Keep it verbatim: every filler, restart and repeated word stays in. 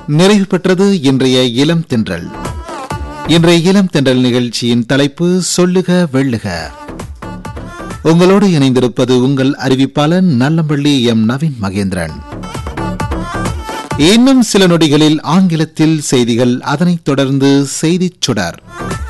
நிறைவு பெற்றது இன்றைய இளம் தென்றல். இன்றைய இளம் தென்றல் நிகழ்ச்சியின் தலைப்பு சொல்லுக வெள்ளுக. உங்களோடு இணைந்திருப்பது உங்கள் அறிவிப்பாளன் நல்லம்பள்ளி எம் நவீன் மகேந்திரன். இன்னும் சில நொடிகளில் ஆங்கிலத்தில் செய்திகள், அதனைத் தொடர்ந்து செய்திச் சுடர்.